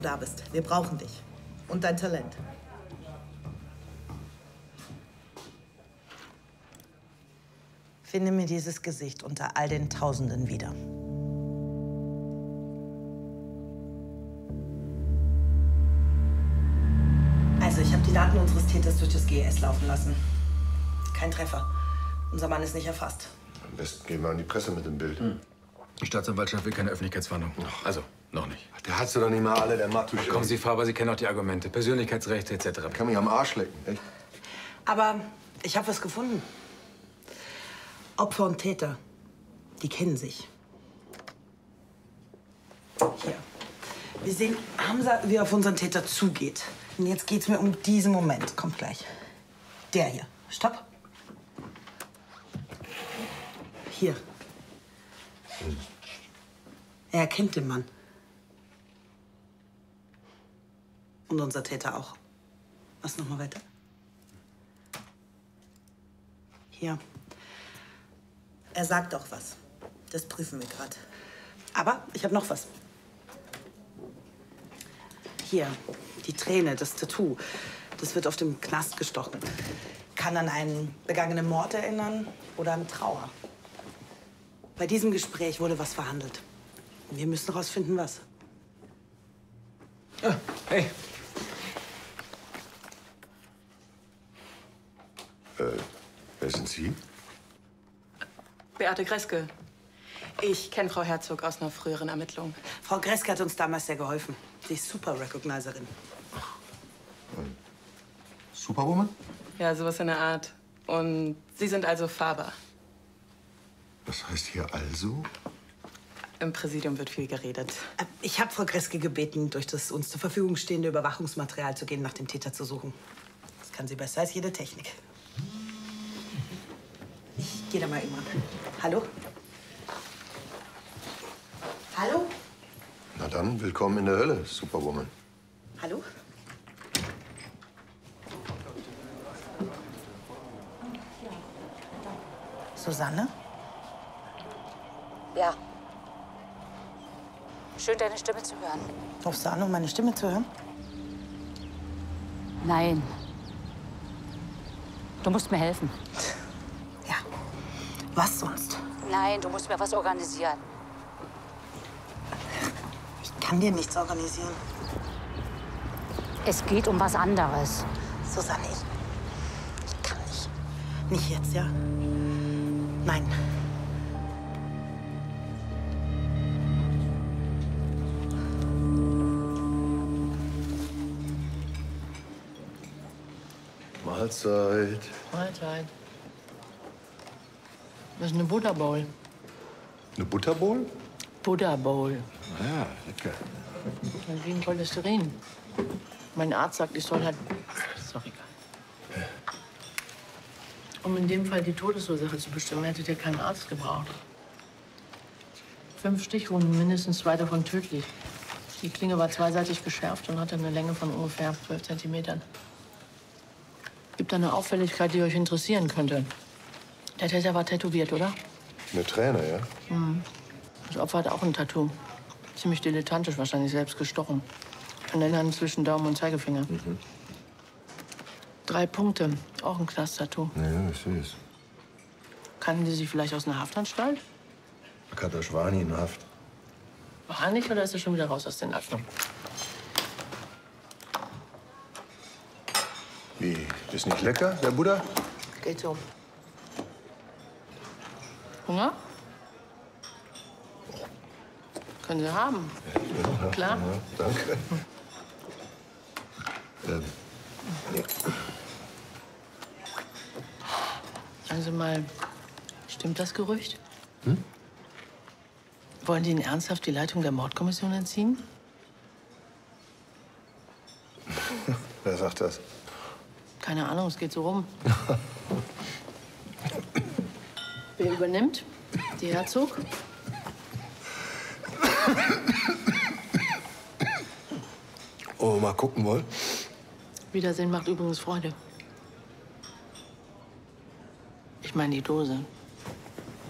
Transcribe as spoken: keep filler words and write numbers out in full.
da bist. Wir brauchen dich. Und dein Talent. Finde mir dieses Gesicht unter all den Tausenden wieder. Also, ich habe die Daten unseres Täters durch das G S laufen lassen. Kein Treffer. Unser Mann ist nicht erfasst. Am besten gehen wir an die Presse mit dem Bild. Hm. Die Staatsanwaltschaft will keine Öffentlichkeitswarnung. Also, noch nicht. Der hat sie doch nicht mal alle, der Matusch. Kommen Sie, Faber, Sie kennen auch die Argumente. Persönlichkeitsrechte et cetera. Kann mich am Arsch lecken, echt? Aber ich habe was gefunden. Opfer und Täter, die kennen sich. Hier. Wir sehen Hamza, wie er auf unseren Täter zugeht. Und jetzt geht's mir um diesen Moment. Kommt gleich. Der hier. Stopp. Hier. Hm. Er erkennt den Mann. Und unser Täter auch. Was noch mal weiter? Hier. Er sagt auch was. Das prüfen wir gerade. Aber ich habe noch was. Hier, die Träne, das Tattoo. Das wird auf dem Knast gestochen. Kann an einen begangenen Mord erinnern oder an Trauer. Bei diesem Gespräch wurde was verhandelt. Wir müssen herausfinden, was. Ah, hey. Äh, wer sind Sie? Beate Greske. Ich kenne Frau Herzog aus einer früheren Ermittlung. Frau Greske hat uns damals sehr geholfen. Sie ist super Recognizerin. Superwoman? Ja, sowas in der Art. Und Sie sind also Faber. Was heißt hier also? Im Präsidium wird viel geredet. Ich habe Frau Greske gebeten, durch das uns zur Verfügung stehende Überwachungsmaterial zu gehen, nach dem Täter zu suchen. Das kann sie besser als jede Technik. Ich gehe da mal eben ran. Hallo? Hallo? Na dann, willkommen in der Hölle, Superwoman. Hallo? Susanne? Ja. Schön, deine Stimme zu hören. Rufst du an, um meine Stimme zu hören? Nein. Du musst mir helfen. Ja. Was sonst? Nein, du musst mir was organisieren. Ich kann dir nichts organisieren. Es geht um was anderes. Susanne, ich, ich kann nicht. Nicht jetzt, ja? Nein. Mahlzeit. Mahlzeit. Das ist eine Butterbowl. Eine Butterbowl? Butterbowl. Ja, lecker. Das ist wie ein Cholesterin. Mein Arzt sagt, ich soll halt... Ist doch egal. Um in dem Fall die Todesursache zu bestimmen, hättet ihr keinen Arzt gebraucht. Fünf Stichwunden, mindestens zwei davon tödlich. Die Klinge war zweiseitig geschärft und hatte eine Länge von ungefähr zwölf Zentimetern. Gibt da eine Auffälligkeit, die euch interessieren könnte? Der Täter war tätowiert, oder? Eine Träne, ja? Mhm. Das Opfer hat auch ein Tattoo. Ziemlich dilettantisch, wahrscheinlich selbst gestochen. An den Händen zwischen Daumen und Zeigefinger. Mhm. Drei Punkte, auch ein Knast-Tattoo. Ja, ich sehe es. Kannten Sie sich vielleicht aus einer Haftanstalt? Akadosh war nie in Haft. War er nicht, oder ist er schon wieder raus aus den Akten? Wie? Ist nicht lecker, der Buddha? Geht so. Hunger? Können Sie haben. Ja, Klar. Ja, danke. ähm, ja. Sagen Sie mal, stimmt das Gerücht? Hm? Wollen Sie Ihnen ernsthaft die Leitung der Mordkommission entziehen? Wer sagt das? Keine Ahnung, es geht so rum. Wer übernimmt? Die Herzog? Oh, mal gucken wollen? Wiedersehen macht übrigens Freude. Ich meine die Dose.